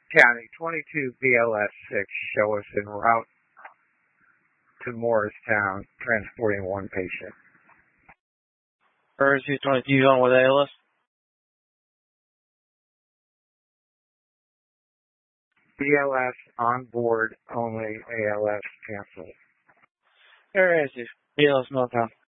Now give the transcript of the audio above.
County 22 BLS 6 show us en route to Morristown transporting one patient. Where is he 22 on with ALS? BLS on board only, ALS canceled. Where is he? ALS northbound.